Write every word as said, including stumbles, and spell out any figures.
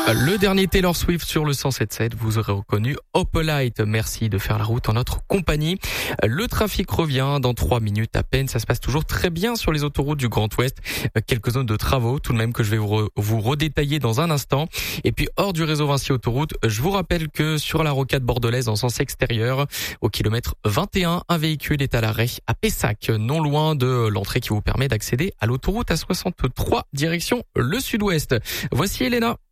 Le dernier Taylor Swift sur le cent sept sept, vous aurez reconnu Opelite. Merci de faire la route en notre compagnie. Le trafic revient dans trois minutes à peine. Ça se passe toujours très bien sur les autoroutes du Grand Ouest. Quelques zones de travaux tout de même que je vais vous, re- vous redétailler dans un instant. Et puis hors du réseau Vinci Autoroute, je vous rappelle que sur la rocade bordelaise en sens extérieur, au kilomètre vingt et un, un véhicule est à l'arrêt à Pessac, non loin de l'entrée qui vous permet d'accéder à l'autoroute A soixante-trois, direction le sud-ouest. Voici Elena.